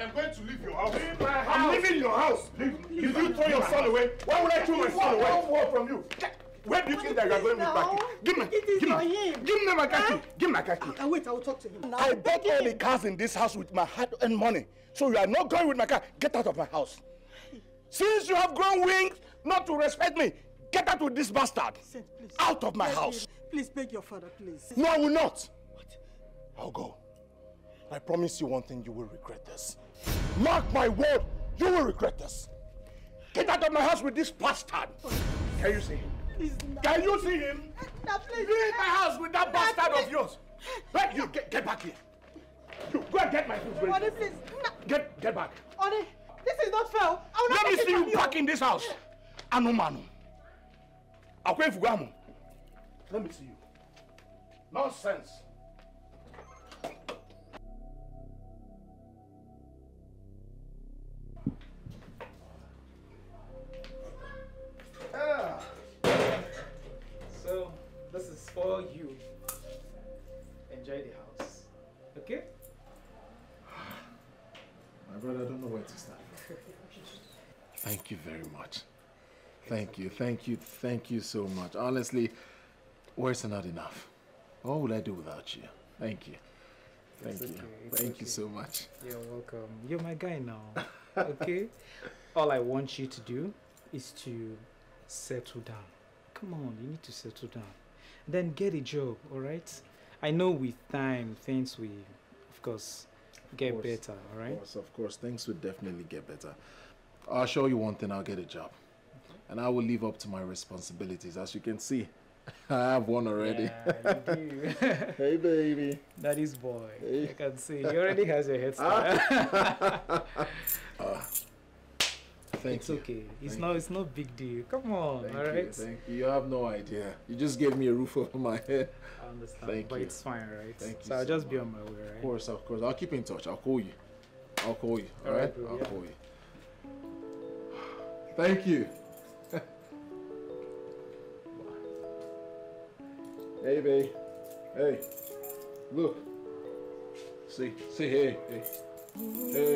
am going to leave your house. Leave my house. I'm leaving your house. If you throw your son away, why would I throw my son away? One word from you. Where do you think that you are going with my key? Give me my car key. Give me my car key. Wait, I will talk to him. I bought all the cars in this house with my hard-earned money. So you are not going with my car. Get out of my house. Since you have grown wings not to respect me, get out with this bastard. Saint, please. Out of my house. Please beg your father, please. No, I will not. What? I'll go. I promise you one thing, you will regret this. Mark my word, you will regret this. Get out of my house with this bastard. Can you see him? Please, Can you see him? Please. Leave my house with that bastard of yours. Hey, you get back here. You go and get my food. Oni, please. Get back. Oni, this is not fair. I will not Let me take see it from you back in this house. Anumanu. Akwe Fugamu. Let me see you. Nonsense. So, this is for you. Enjoy the house. Okay? My brother, I don't know where to start. Thank you very much. Thank you so much. Honestly, words are not enough. What would I do without you? Thank you. Thank you so much. You're welcome. You're my guy now. Okay? All I want you to do is to settle down. Come on, you need to settle down. Then get a job, alright? I know with time, things will, of course, get better, alright? Of course. Things will definitely get better. I'll show you one thing, I'll get a job. And I will live up to my responsibilities. As you can see, I have one already. Yeah, you do. Hey, baby. That is boy. Hey. I can see. He already has your hairstyle. Thank you. It's okay. It's not big deal. Come on, Thank alright? you. Thank you. You have no idea. You just gave me a roof over my head. I understand. Thank but you. It's fine, right? Thank you so I'll just be on my way, right? Of course. I'll keep in touch. I'll call you. All right? bro, I'll yeah. call you. Thank you. Hey, babe. Hey. Look. See, hey. Hey.